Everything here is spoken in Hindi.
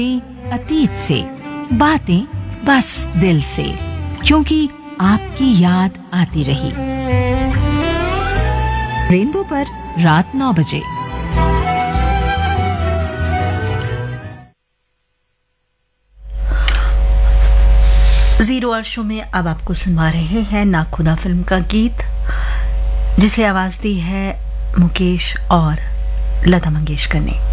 अतीत से, बातें बस दिल से, क्योंकि आपकी याद आती रही। रेनबो पर रात 9 बजे। जीरो आवर शो में अब आपको सुनवा रहे हैं ना खुदा फिल्म का गीत, जिसे आवाज दी है मुकेश और लता मंगेशकर ने।